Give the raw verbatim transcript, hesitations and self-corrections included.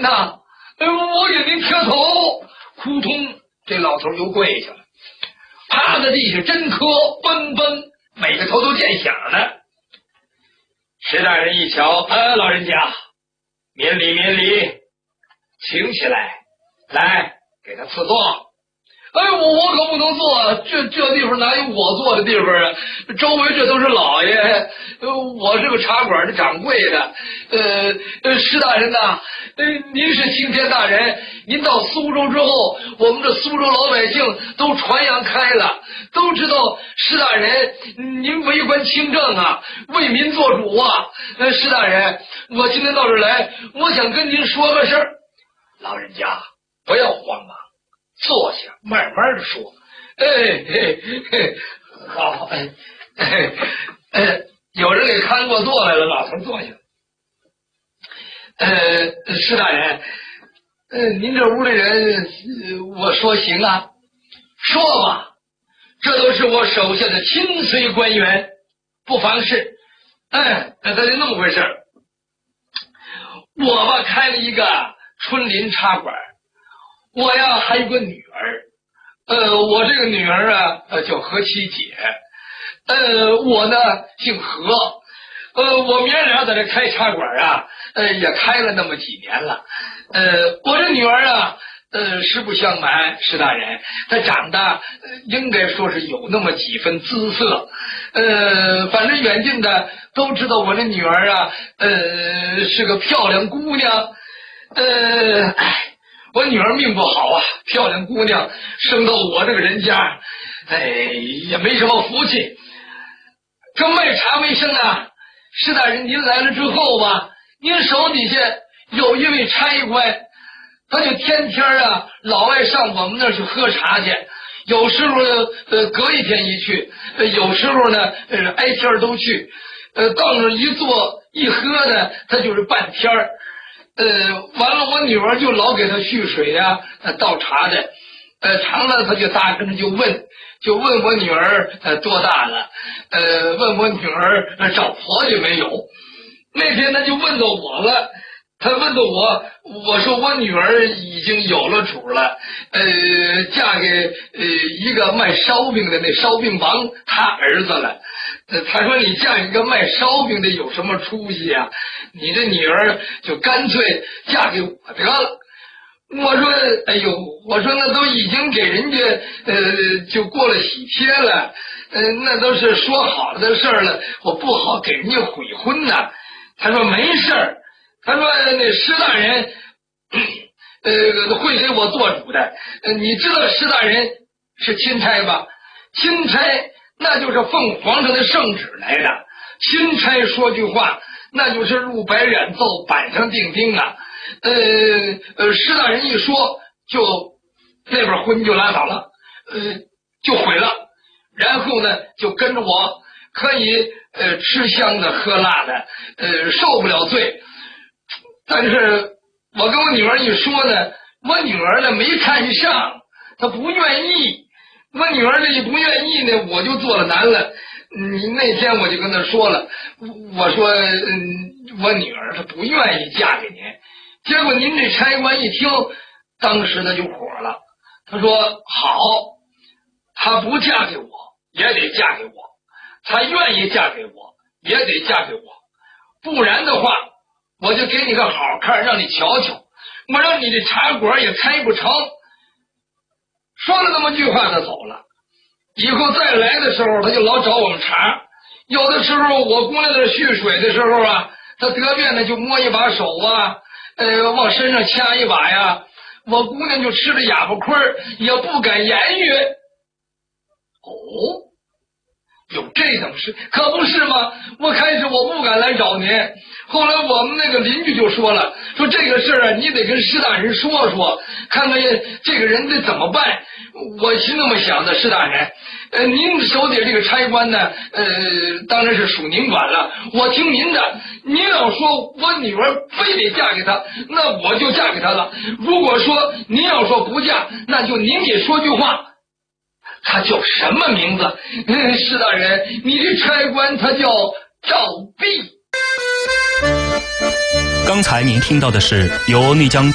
呐，我给您磕头。扑通，这老头又跪下了，趴在地下真磕，奔奔，每个头都见响了。石大人一瞧，啊，老人家，免礼免礼，请起来，来给他赐座。哎，我我可不能坐，这这地方哪有我坐的地方啊？周围这都是老爷，呃，我是个茶馆的掌柜的。呃，呃，施大人呐，呃，您是青天大人，您到苏州之后，我们这苏州老百姓都传扬开了，都知道施大人您为官清正啊，为民做主啊。呃，施大人，我今天到这儿来，我想跟您说个事儿。老人家不要慌忙。坐下，慢慢的说。哎嘿嘿，好，哎哎哎，有人给看过座来了，老头坐下。呃，施大人，呃，您这屋里人，呃、我说行啊，说吧，这都是我手下的亲随官员，不妨事。哎，那他就那么回事。我吧开了一个春林茶馆。我呀还有个女儿，呃，我这个女儿啊，呃，叫何七姐，呃，我呢姓何，呃，我们爷俩在这开茶馆啊，呃，也开了那么几年了，呃，我这女儿啊，呃，实不相瞒，施大人，她长得、呃、应该说是有那么几分姿色，呃，反正远近的都知道我这女儿啊，呃，是个漂亮姑娘，呃，哎。我女儿命不好啊，漂亮姑娘生到我这个人家，哎，也没什么福气。这卖茶为生啊，施大人您来了之后吧，您手底下有一位差官，他就天天啊老爱上我们那儿去喝茶去，有时候呢呃隔一天一去，呃有时候呢呃挨天都去，呃到那一坐一喝呢，他就是半天儿。呃，完了，我女儿就老给他蓄水呀、啊，倒茶的，呃，长了他就大跟着就问，就问我女儿呃多大了，呃，问我女儿、呃、找婆家没有。那天他就问到我了，他问到我，我说我女儿已经有了主了，呃，嫁给呃一个卖烧饼的那烧饼王他儿子了。呃，他说你嫁一个卖烧饼的有什么出息啊？你这女儿就干脆嫁给我得了。我说，哎呦，我说那都已经给人家呃就过了喜帖了，呃，那都是说好了的事儿了，我不好给人家悔婚呐。他说没事儿，他说那施大人呃会给我做主的。呃，你知道施大人是钦差吧？钦差那就是奉皇上的圣旨来的，钦差说句话，那就是入白染奏，板上钉钉啊。呃呃，施大人一说，就那边婚就拉倒了，呃，就毁了。然后呢，就跟着我，可以呃吃香的喝辣的，呃受不了罪。但是我跟我女儿一说呢，我女儿呢没看上，她不愿意。我女儿这一不愿意呢，我就做了难了。你那天我就跟她说了，我说，嗯，我女儿她不愿意嫁给您。结果您这差官一听，当时他就火了。他说：“好，她不嫁给我也得嫁给我，她愿意嫁给我也得嫁给我，不然的话，我就给你个好看，让你瞧瞧，我让你这茶馆也开不成。”说了那么句话，他走了。以后再来的时候，他就老找我们茬。有的时候我姑娘在蓄水的时候啊，他得便呢就摸一把手啊，呃，往身上掐一把呀。我姑娘就吃着哑巴亏也不敢言语。哦，有这等事，可不是吗？我开始我不敢来找您，后来我们那个邻居就说了，说这个事儿啊，你得跟施大人说说，看看这个人得怎么办。我是那么想的，施大人，呃，您手底这个差官呢，呃，当然是属您管了，我听您的。您要说我女儿非得嫁给他，那我就嫁给他了。如果说您要说不嫁，那就您给说句话。他叫什么名字？嗯，施大人，你的差官他叫赵弼。 刚才您听到的是由内江